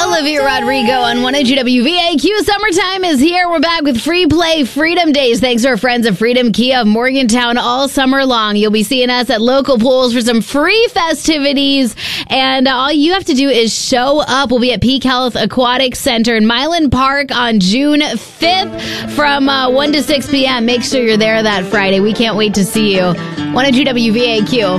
Olivia Rodrigo on 102 WVAQ. Summertime is here. We're back with Free Play Freedom Days. Thanks to our friends at Freedom Kia of Morgantown all summer long. You'll be seeing us at local pools for some free festivities. And all you have to do is show up. We'll be at Peak Health Aquatic Center in Milan Park on June 5th from 1 to 6 p.m. Make sure you're there that Friday. We can't wait to see you. 102 WVAQ.